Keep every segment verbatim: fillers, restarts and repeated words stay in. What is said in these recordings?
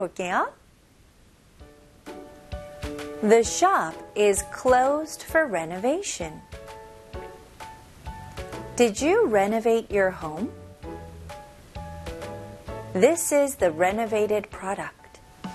볼게요. The shop is closed for renovation. Did you renovate your home? This is the renovated product.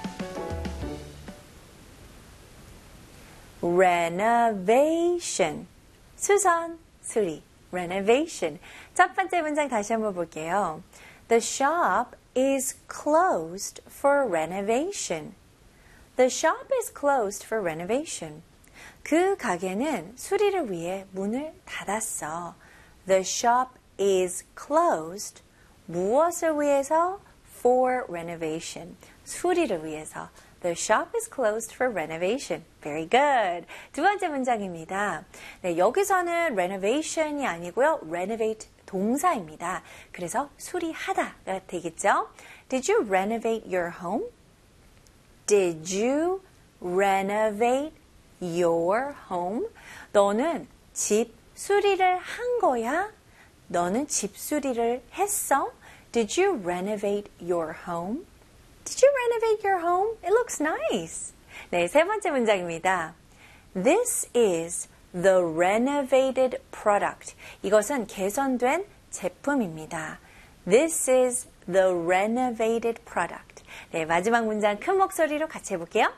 Renovation. 수선, 수리. Renovation. 첫 번째 문장 다시 한번 볼게요. The shop is closed for renovation. The shop is closed for renovation. 그 가게는 수리를 위해 문을 닫았어. The shop is closed. 무엇을 위해서? For renovation. 수리를 위해서. The shop is closed for renovation. Very good. 두 번째 문장입니다. 네, 여기서는 renovation이 아니고요. renovate 동사입니다. 그래서 수리하다가 되겠죠? Did you renovate your home? Did you renovate your home? 너는 집 수리를 한 거야? 너는 집 수리를 했어? Did you renovate your home? Did you renovate your home? It looks nice. 네, 세 번째 문장입니다. This is the renovated product. 이것은 개선된 제품입니다. This is the renovated product. 네, 마지막 문장 큰 목소리로 같이 해볼게요.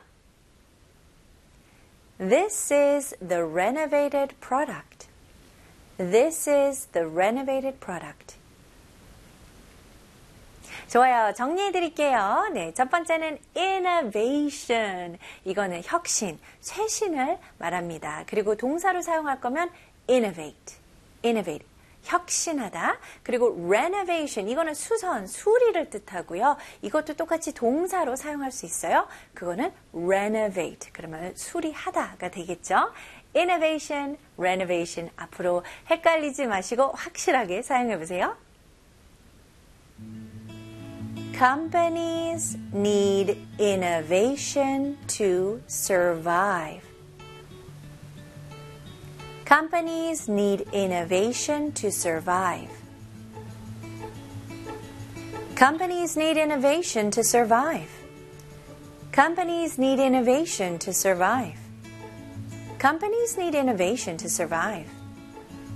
This is the renovated product. This is the renovated product. 좋아요. 정리해 드릴게요. 네, 첫 번째는 innovation. 이거는 혁신, 쇄신을 말합니다. 그리고 동사로 사용할 거면 innovate, innovate, 혁신하다. 그리고 renovation, 이거는 수선, 수리를 뜻하고요. 이것도 똑같이 동사로 사용할 수 있어요. 그거는 renovate, 그러면 수리하다가 되겠죠. innovation, renovation. 앞으로 헷갈리지 마시고 확실하게 사용해 보세요. Companies need innovation to survive. Companies need innovation to survive. Companies need innovation to survive. Companies need innovation to survive. Companies need innovation to survive.